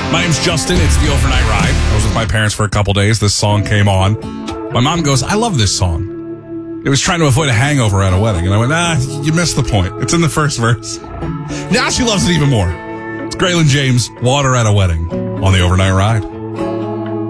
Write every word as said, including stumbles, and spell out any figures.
My name's Justin. It's the Overnight Ride. I was with my parents for a couple days. This song came on. My mom goes, I love this song. It was trying to avoid a hangover at a wedding. And I went, ah, you missed the point. It's in the first verse. Now she loves it even more. It's Graylin James, Water at a Wedding on the Overnight Ride.